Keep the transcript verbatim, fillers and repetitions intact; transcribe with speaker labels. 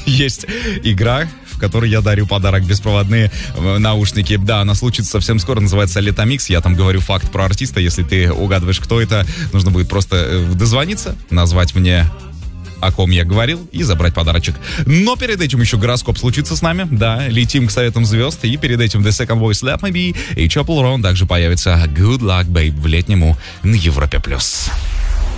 Speaker 1: есть игра, в которой я дарю подарок беспроводные наушники. Да, она случится совсем скоро, называется Летомикс. Я там говорю факт про артиста. Если ты угадываешь, кто это, нужно будет просто дозвониться, назвать мне, о ком я говорил, и забрать подарочек. Но перед этим еще гороскоп случится с нами. Да, летим к советам звезд. И перед этим The Second Voice Let Me Be и Chapel Roan также появится Good Luck Babe в летнему на Европе+.